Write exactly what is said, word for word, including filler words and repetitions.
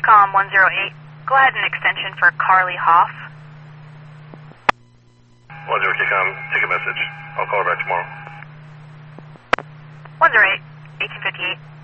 Kicom one zero eight. Go ahead and extension for Carly Hoff. one zero Kicom, take a message. I'll call her back tomorrow. one zero eight, eighteen fifty-eight.